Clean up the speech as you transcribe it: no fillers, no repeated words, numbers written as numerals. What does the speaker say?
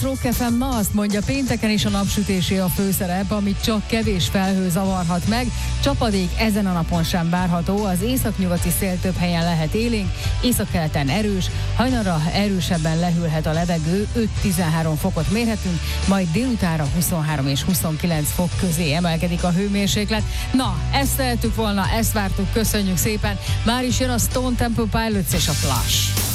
Rock FM ma azt mondja, pénteken is a napsütésé a főszerep, amit csak kevés felhő zavarhat meg. Csapadék ezen a napon sem várható, az északnyugati szél több helyen lehet élénk, északkeleten erős, hajnalra erősebben lehűlhet a levegő, 5-13 fokot mérhetünk, majd délutánra 23 és 29 fok közé emelkedik a hőmérséklet. Na, ezt tehettük volna, ezt vártuk, köszönjük szépen. Már is jön a Stone Temple Pilots és a Flash.